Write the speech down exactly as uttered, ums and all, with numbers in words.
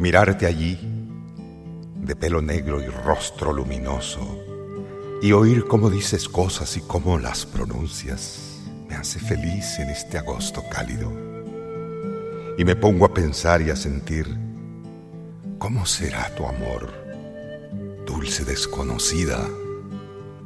Mirarte allí, de pelo negro y rostro luminoso, y oír cómo dices cosas y cómo las pronuncias, me hace feliz en este agosto cálido. Y me pongo a pensar y a sentir, ¿cómo será tu amor, dulce desconocida?